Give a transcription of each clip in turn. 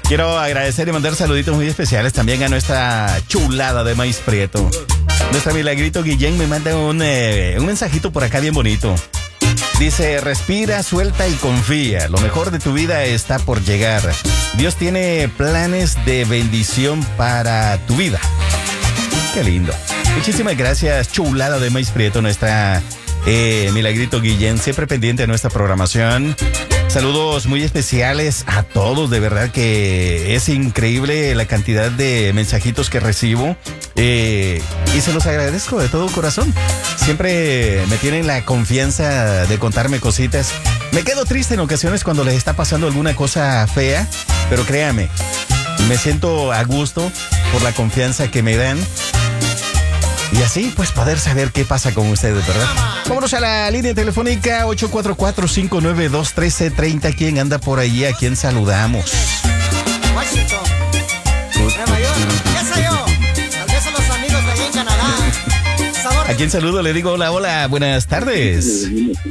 Quiero agradecer y mandar saluditos muy especiales también a nuestra chulada de maíz prieto. Nuestra Milagrito Guillén me manda un mensajito por acá bien bonito. Dice, respira, suelta y confía. Lo mejor de tu vida está por llegar. Dios tiene planes de bendición para tu vida. Qué lindo. Muchísimas gracias, chulada de maíz prieto, nuestra Milagrito Guillén, siempre pendiente de nuestra programación. Saludos muy especiales a todos, de verdad que es increíble la cantidad de mensajitos que recibo y se los agradezco de todo corazón. Siempre me tienen la confianza de contarme cositas. Me quedo triste en ocasiones cuando les está pasando alguna cosa fea, pero créame, me siento a gusto por la confianza que me dan. Y así, pues, poder saber qué pasa con ustedes, ¿verdad? Vámonos a la línea telefónica 844-592-1330. ¿Quién anda por allí? ¿A quién saludamos? Washington, Nueva York, ¿qué sé yo? Tal vez a los amigos de allá en Canadá. ¿A quién saludo? Le digo hola, hola, buenas tardes.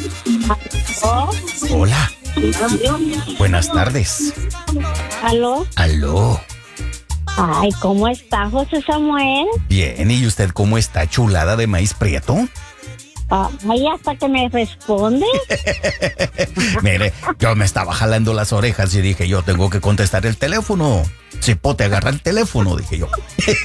Hola. Buenas tardes. ¿Aló? Aló. Ay, ¿cómo está, José Samuel? Bien, ¿y usted cómo está, chulada de maíz prieto? Ay, hasta que me responde. Mire, yo me estaba jalando las orejas y dije, yo tengo que contestar el teléfono. Cipote, agarra el teléfono, dije yo.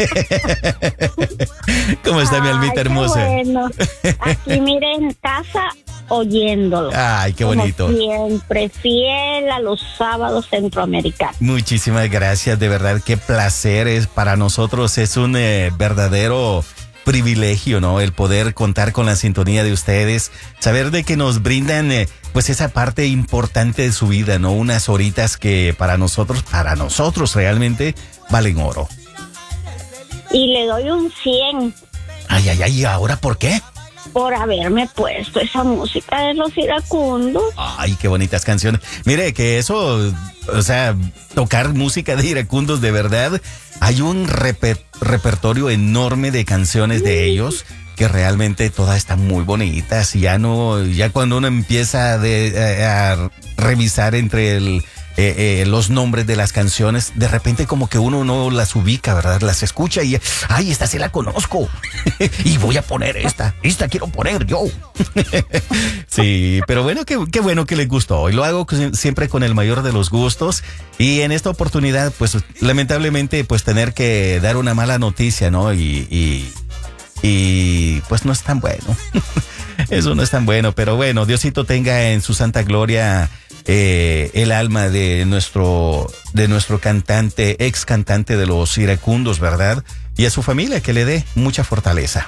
¿Cómo está mi almita hermosa? Bueno, aquí mire en casa oyéndolo. Ay, qué bonito. Como siempre, fiel a los sábados centroamericanos. Muchísimas gracias, de verdad, qué placer es para nosotros, es un verdadero privilegio, ¿no? El poder contar con la sintonía de ustedes, saber de que nos brindan pues esa parte importante de su vida, ¿no? Unas horitas que para nosotros realmente valen oro. Y le doy un 100. Ay, ay, ay, ¿ahora por qué? Por haberme puesto esa música de los iracundos. Ay, qué bonitas canciones. Mire que eso, o sea, tocar música de iracundos, de verdad, hay un repertorio enorme de canciones de ellos que realmente todas están muy bonitas. Ya cuando uno empieza a revisar entre los nombres de las canciones, de repente como que uno no las ubica, ¿verdad? Las escucha y, ay, esta sí la conozco. Y voy a poner esta quiero poner yo. Sí, pero bueno, qué bueno que les gustó. Y lo hago siempre con el mayor de los gustos. Y en esta oportunidad, pues, lamentablemente, pues, tener que dar una mala noticia, ¿no? Y pues no es tan bueno. Eso no es tan bueno, pero bueno, Diosito tenga en su santa gloria el alma de nuestro cantante, ex cantante de los iracundos, ¿verdad? Y a su familia, que le dé mucha fortaleza.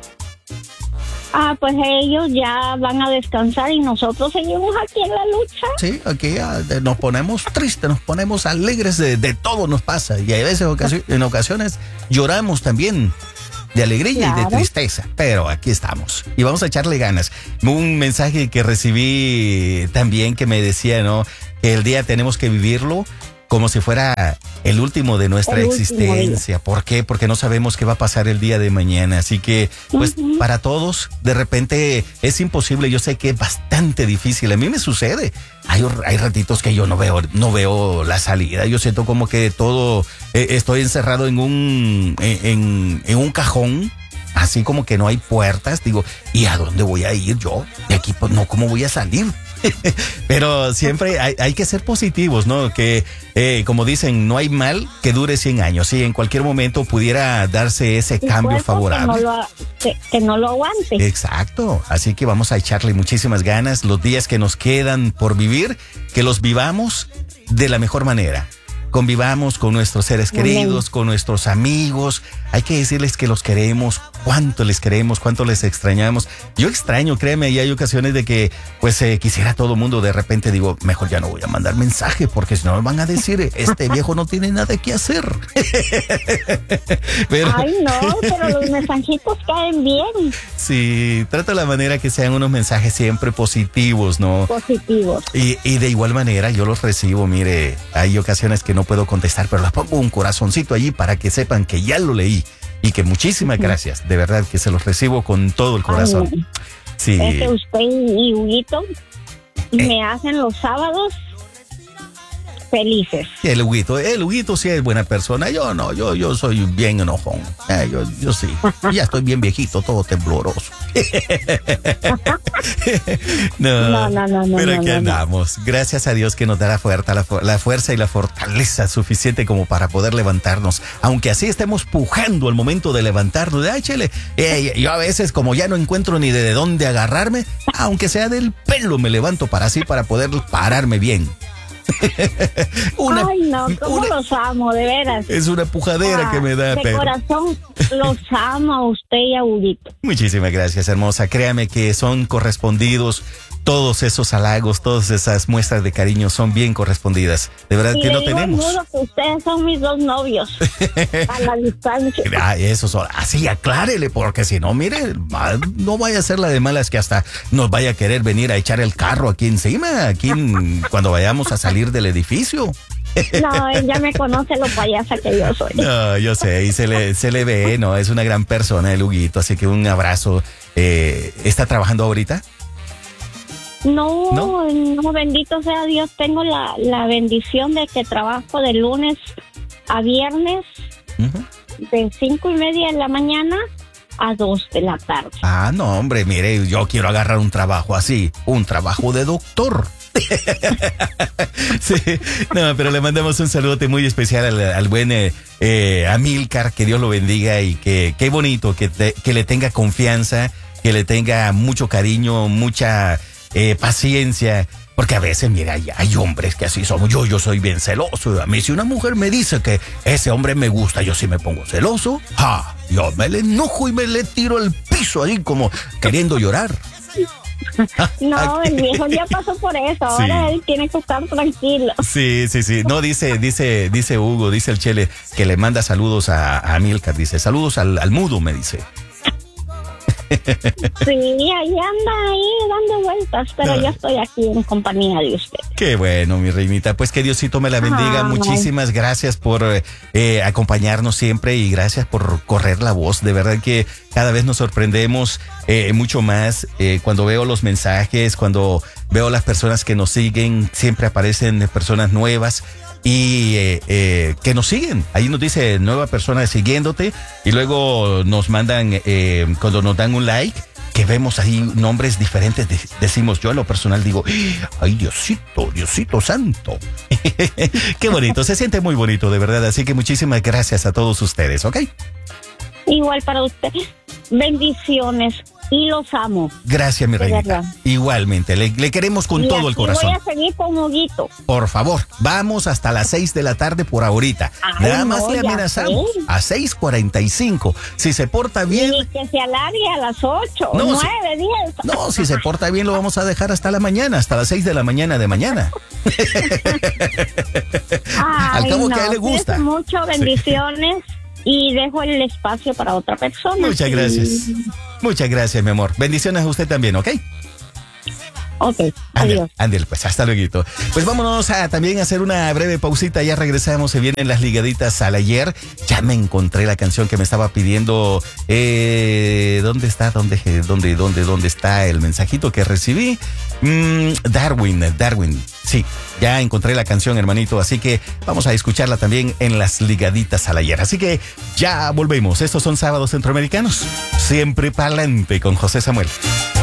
Pues ellos ya van a descansar y nosotros seguimos aquí en la lucha. Sí, aquí nos ponemos tristes, nos ponemos alegres, de todo nos pasa. Y a veces, en ocasiones, lloramos también. De alegría, claro, y de tristeza, pero aquí estamos y vamos a echarle ganas. Un mensaje que recibí también que me decía, ¿no? Que el día tenemos que vivirlo como si fuera el último de nuestra existencia. ¿Por qué? Porque no sabemos qué va a pasar el día de mañana. Así que, pues, para todos, de repente es imposible. Yo sé que es bastante difícil. A mí me sucede. Hay ratitos que yo no veo la salida. Yo siento como que todo, estoy encerrado en un cajón. Así como que no hay puertas. Digo, ¿y a dónde voy a ir yo? De aquí, pues, no, ¿cómo voy a salir? Pero siempre hay que ser positivos, ¿no? Que, como dicen, no hay mal que dure 100 años. Sí, en cualquier momento pudiera darse ese cambio favorable. Que no lo aguante. Exacto. Así que vamos a echarle muchísimas ganas. Los días que nos quedan por vivir, que los vivamos de la mejor manera. Convivamos con nuestros seres queridos, con nuestros amigos. Hay que decirles que los queremos, cuánto les queremos, cuánto les extrañamos. Yo extraño, créeme, y hay ocasiones de que pues quisiera todo mundo, de repente digo, mejor ya no voy a mandar mensaje porque si no me van a decir, este viejo no tiene nada que hacer. Ay, no, pero los mensajitos caen bien. Sí, trato la manera que sean unos mensajes siempre positivos, ¿no? Positivos. Y de igual manera yo los recibo, mire, hay ocasiones que no puedo contestar, pero les pongo un corazoncito allí para que sepan que ya lo leí y que muchísimas gracias, de verdad que se los recibo con todo el corazón. Ay, sí. Es que usted y Huguito me hacen los sábados Felices. El Huguito sí es buena persona. Yo no, yo soy bien enojón. Yo sí. Ya estoy bien viejito, todo tembloroso. No. Pero aquí andamos. Gracias a Dios que nos da la fuerza y la fortaleza suficiente como para poder levantarnos. Aunque así estemos pujando al momento de levantarnos. Ay, chele. Yo a veces, como ya no encuentro ni de dónde agarrarme, aunque sea del pelo, me levanto para poder pararme bien. Ay, no, cómo los amo, de veras. Es una pujadera que me da. De corazón, los amo a usted y a Huguito. Muchísimas gracias, hermosa. Créame que son correspondidos. Todos esos halagos, todas esas muestras de cariño son bien correspondidas. De verdad que lo tenemos. Mudo que ustedes son mis dos novios. A la distancia. Eso son. Así, aclárele, porque si no, mire, no vaya a ser la de malas que hasta nos vaya a querer venir a echar el carro aquí encima, cuando vayamos a salir del edificio. No, él ya me conoce lo payasa que yo soy. No, yo sé, y se le ve, no, es una gran persona el Huguito, así que un abrazo. ¿Está trabajando ahorita? No, bendito sea Dios, tengo la bendición de que trabajo de lunes a viernes, de 5:30 de la mañana a 2 de la tarde. Ah, no, hombre, mire, yo quiero agarrar un trabajo así, un trabajo de doctor. Sí, no, pero le mandamos un saludote muy especial al buen Amílcar, que Dios lo bendiga y que qué bonito que le tenga confianza, que le tenga mucho cariño, mucha paciencia, porque a veces, mira, hay hombres que así somos. Yo soy bien celoso. A mí, si una mujer me dice que ese hombre me gusta, yo sí me pongo celoso. Yo me le enojo y me le tiro al piso ahí como queriendo llorar. No, el viejo ya pasó por eso. Ahora sí. Él tiene que estar tranquilo. Sí. No, dice Hugo, dice el Chele, que le manda saludos a Amílcar. Dice, saludos al mudo, me dice. Sí, ahí anda dando vueltas, pero yo estoy aquí en compañía de usted. Qué bueno, mi reinita, pues que Diosito me la bendiga. Muchísimas gracias por acompañarnos siempre y gracias por correr la voz. De verdad que cada vez nos sorprendemos mucho más cuando veo los mensajes, cuando veo las personas que nos siguen, siempre aparecen personas nuevas. Y que nos siguen, ahí nos dice nueva persona siguiéndote y luego nos mandan, cuando nos dan un like, que vemos ahí nombres diferentes, decimos, yo en lo personal digo, ay Diosito santo. Qué bonito, se siente muy bonito de verdad, así que muchísimas gracias a todos ustedes, ¿ok? Igual para usted, bendiciones. Y los amo. Gracias, mi reinita. Igualmente, le queremos con todo el corazón. Voy a seguir con Huguito. Por favor, vamos hasta las 6 de la tarde por ahorita. Nada más le amenazamos a 6:45. Si se porta bien. Y que se alargue a las 8, 9, 10. No, si se porta bien lo vamos a dejar hasta la mañana, hasta las 6 de la mañana de mañana. Al cabo que a él le gusta. Mucho, bendiciones. Sí. Y dejo el espacio para otra persona. Muchas gracias. Muchas gracias, mi amor. Bendiciones a usted también, ¿ok? Ok, adiós. Ándale, pues, hasta luego. Pues vámonos a también hacer una breve pausita. Ya regresamos, se vienen las ligaditas al ayer. Ya me encontré la canción que me estaba pidiendo. ¿Dónde está? ¿Dónde está el mensajito que recibí? Darwin. Sí, ya encontré la canción, hermanito. Así que vamos a escucharla también en las ligaditas al ayer. Así que ya volvemos. Estos son Sábados Centroamericanos. Siempre pa'lante con José Samuel.